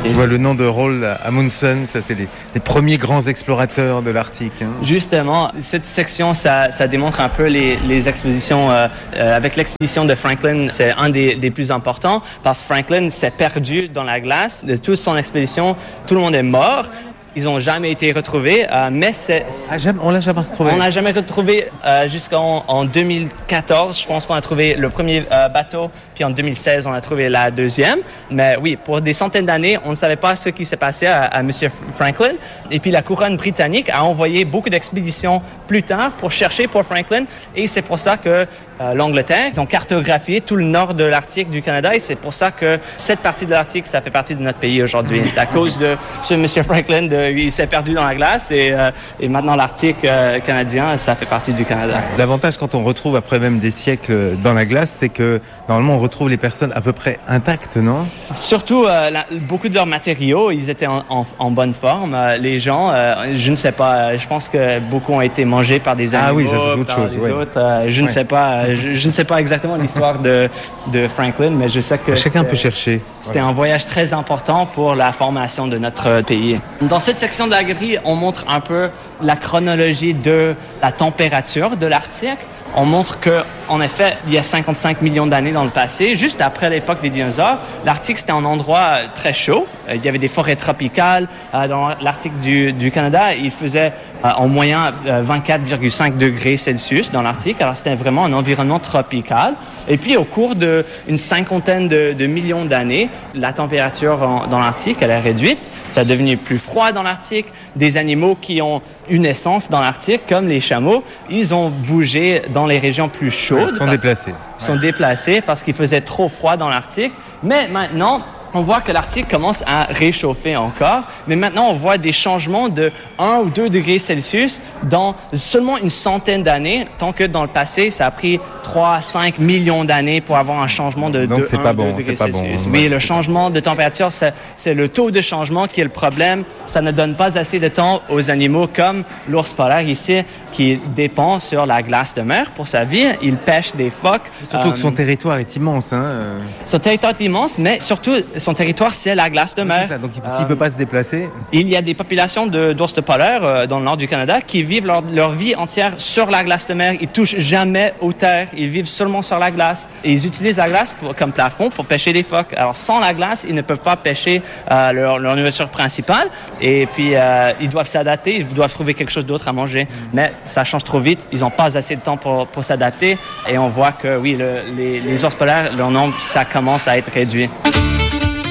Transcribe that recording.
Je vois le nom de Roald Amundsen, ça c'est les premiers grands explorateurs de l'Arctique. Hein. Justement, cette section, ça démontre un peu les expéditions. Avec l'expédition de Franklin, c'est un des plus importants parce que Franklin s'est perdu dans la glace. De toute son expédition, tout le monde est mort. Ils n'ont jamais été retrouvés, mais on l'a jamais retrouvé. On l'a jamais retrouvé jusqu'en 2014. Je pense qu'on a trouvé le premier bateau, puis en 2016, on a trouvé la deuxième. Mais oui, pour des centaines d'années, on ne savait pas ce qui s'est passé à M. Franklin. Et puis la couronne britannique a envoyé beaucoup d'expéditions plus tard pour chercher pour Franklin. Et c'est pour ça que l'Angleterre, ils ont cartographié tout le nord de l'Arctique du Canada. Et c'est pour ça que cette partie de l'Arctique, ça fait partie de notre pays aujourd'hui. C'est à cause de ce M. Franklin, il s'est perdu dans la glace et maintenant l'Arctique canadien, ça fait partie du Canada. L'avantage quand on retrouve après même des siècles dans la glace, c'est que normalement on retrouve les personnes à peu près intactes, non? Surtout, beaucoup de leurs matériaux, ils étaient en bonne forme. Les gens, je ne sais pas, je pense que beaucoup ont été mangés par des animaux. Ah oui, ça c'est autre chose. Ouais. Je ne sais pas, je ne sais pas exactement l'histoire de Franklin, mais je sais que chacun peut chercher. C'était un voyage très important pour la formation de notre pays. Dans cette section de la galerie, on montre un peu la chronologie de la température de l'Arctique. On montre que, en effet, il y a 55 millions d'années dans le passé, juste après l'époque des dinosaures, l'Arctique c'était un endroit très chaud. Il y avait des forêts tropicales. Dans l'Arctique du Canada, il faisait en moyenne 24,5 degrés Celsius dans l'Arctique. Alors c'était vraiment un environnement tropical. Et puis au cours d'une cinquantaine de millions d'années, la température dans l'Arctique elle est réduite. Ça est devenu plus froid dans l'Arctique. Des animaux qui ont une naissance dans l'Arctique, comme les chameaux, ils ont bougé dans les régions plus chaudes. Ils sont déplacés Parce qu'il faisait trop froid dans l'Arctique. Mais maintenant, on voit que l'Arctique commence à réchauffer encore, mais maintenant on voit des changements de 1 ou 2 degrés Celsius dans seulement une centaine d'années, tant que dans le passé, ça a pris 3 à 5 millions d'années pour avoir un changement de 1 ou 2 degrés Celsius. Oui, le changement de température, c'est le taux de changement qui est le problème. Ça ne donne pas assez de temps aux animaux comme l'ours polaire ici, qui dépend sur la glace de mer pour sa vie. Il pêche des phoques. Surtout que son territoire est immense. Son territoire est immense, mais surtout, son territoire, c'est la glace de mer. C'est ça. Donc, s'il ne peut pas se déplacer... Il y a des populations d'ours polaires dans le nord du Canada qui vivent leur vie entière sur la glace de mer. Ils ne touchent jamais aux terres. Ils vivent seulement sur la glace. Et ils utilisent la glace comme plafond pour pêcher des phoques. Alors, sans la glace, ils ne peuvent pas pêcher leur nourriture principale. Et puis, ils doivent s'adapter. Ils doivent trouver quelque chose d'autre à manger. Mais ça change trop vite. Ils n'ont pas assez de temps pour s'adapter. Et on voit que, oui, les ours polaires, leur nombre, ça commence à être réduit.